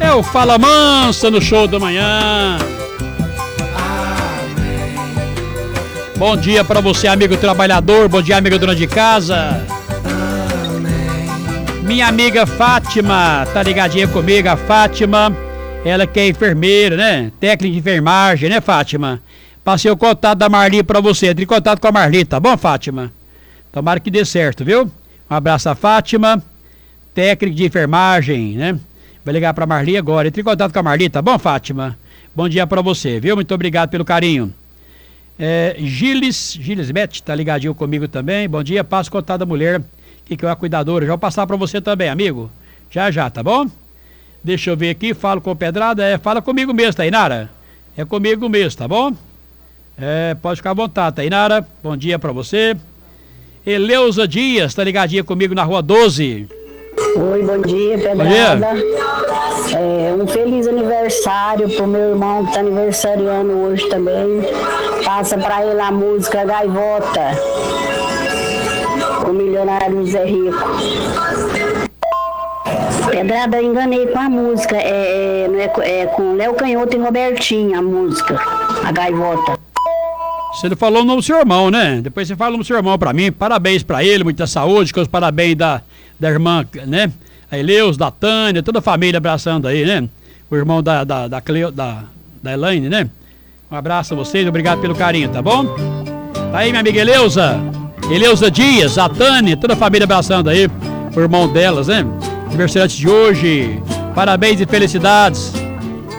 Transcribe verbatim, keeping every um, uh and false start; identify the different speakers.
Speaker 1: É o Fala Mansa no show da manhã. Bom dia pra você, amigo trabalhador. Bom dia, amiga dona de casa. Minha amiga Fátima, tá ligadinha comigo, a Fátima. Ela que é enfermeira, né? Técnica de enfermagem, né, Fátima? Passei o contato da Marli pra você. Entre em contato com a Marli, tá bom, Fátima? Tomara que dê certo, viu? Um abraço a Fátima, técnica de enfermagem, né? Vai ligar pra Marli agora. Entre em contato com a Marli, tá bom, Fátima? Bom dia pra você, viu? Muito obrigado pelo carinho. É, Giles, Giles Beth, tá ligadinho comigo também. Bom dia, passo o contato da mulher, que, que é a cuidadora. Já vou passar pra você também, amigo. Já, já, tá bom? Deixa eu ver aqui, falo com o Pedrada. É, fala comigo mesmo, Tainara. É comigo mesmo, tá bom? É, pode ficar à vontade, Tainara. Bom dia pra você. Eleusa Dias, tá ligadinha comigo na rua doze.
Speaker 2: Oi, bom dia, Pedrada. Bom dia. É, um feliz aniversário pro meu irmão que tá aniversariando hoje também. Passa pra ele a música Gaivota, o milionário Zé Rico. Pedrada, enganei com a música, é, é, é com Léo Canhoto e Robertinho a música, a Gaivota.
Speaker 1: Você não falou o nome do seu irmão, né? Depois você fala o nome do seu irmão pra mim. Parabéns pra ele, muita saúde, com os parabéns da, da irmã, né? A Eleus, da Tânia, toda a família abraçando aí, né? O irmão da, da, da, Cleo, da, da Elaine, né? Um abraço a vocês, obrigado pelo carinho, tá bom? Tá aí, minha amiga Eleusa. Eleusa Dias, a Tânia, toda a família abraçando aí, o irmão delas, né? Aniversariante de hoje. Parabéns e felicidades.